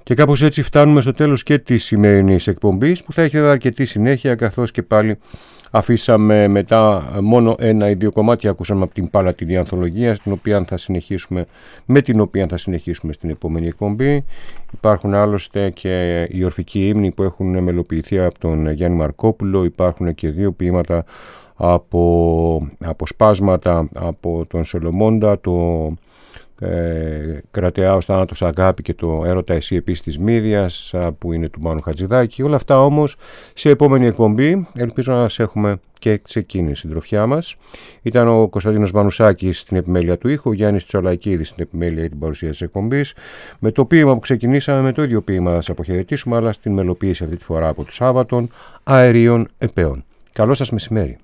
Και κάπως έτσι φτάνουμε στο τέλος και της σημερινής εκπομπής, που θα έχει αρκετή συνέχεια, καθώς και πάλι αφήσαμε μετά μόνο ένα ή δύο κομμάτια, ακούσαμε από την Παλατινή Ανθολογία, με την οποία θα συνεχίσουμε στην επόμενη εκπομπή. Υπάρχουν άλλωστε και οι ορφικοί ύμνοι που έχουν μελοποιηθεί από τον Γιάννη Μαρκόπουλο, υπάρχουν και δύο ποίηματα από σπάσματα από τον Σολομώντα, το Κρατεά ως θάνατος αγάπη και το Έρωτα εσύ επίσης της Μύδιας, που είναι του Μάνου Χατζηδάκη. Όλα αυτά όμως σε επόμενη εκπομπή, ελπίζω να σε έχουμε και σε εκείνη η συντροφιά μας. Ήταν ο Κωνσταντίνος Μανουσάκης στην επιμέλεια του ήχου, ο Γιάννης Τσολακίδης στην επιμέλεια για την παρουσία της εκπομπής. Με το ποίημα που ξεκινήσαμε, με το ίδιο ποίημα θα σας αποχαιρετήσουμε, αλλά στην μελοποίηση αυτή τη φορά από τους Σάββατων Αερίων Επέων. Καλό σας μεσημέρι.